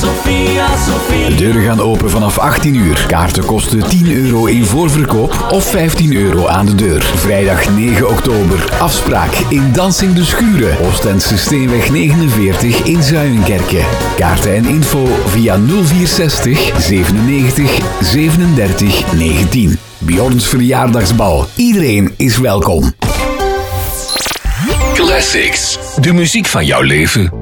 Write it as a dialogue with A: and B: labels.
A: De deuren gaan open vanaf 18 uur. Kaarten kosten €10 in voorverkoop of €15 aan de deur. Vrijdag 9 oktober. Afspraak in Dansing de Schuren. Oostendse Steenweg 49 in Zuilenkerke. Kaarten en info via 0460 97 37 19. Bjorns verjaardagsbal. Iedereen is welkom.
B: Classics. De muziek van jouw leven.